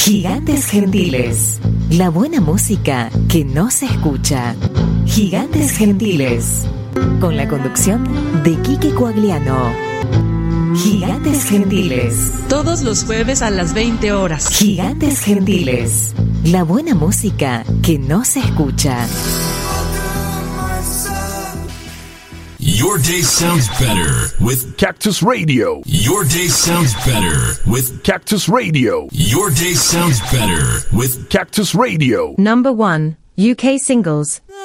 Gigantes Gentiles. La buena música que no se escucha. Gigantes Gentiles. Con la conducción de Quique Coagliano. Gigantes Gentiles. Todos los jueves a las 20 horas. Gigantes Gentiles. La buena música que no se escucha. Your day sounds better with Cactus Radio. Your day sounds better with Cactus Radio. Your day sounds better with Cactus Radio. #1 UK singles